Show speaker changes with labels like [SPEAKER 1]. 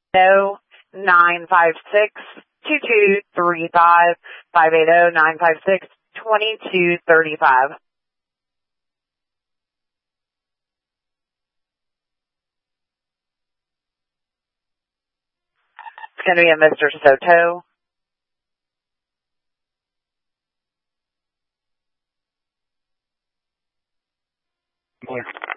[SPEAKER 1] No, 956-2235, 580-956-2235. It's going to be a Mr. Soto.
[SPEAKER 2] Blair.